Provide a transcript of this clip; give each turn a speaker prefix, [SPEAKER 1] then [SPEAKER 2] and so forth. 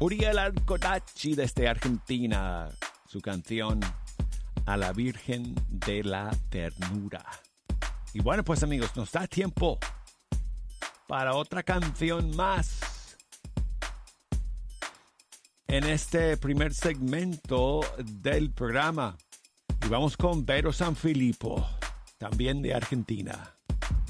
[SPEAKER 1] Uriel Arcodachi desde Argentina. Su canción A la Virgen de la Ternura. Y bueno, pues amigos, nos da tiempo para otra canción más en este primer segmento del programa. Y vamos con Vero Sanfilippo, también de Argentina.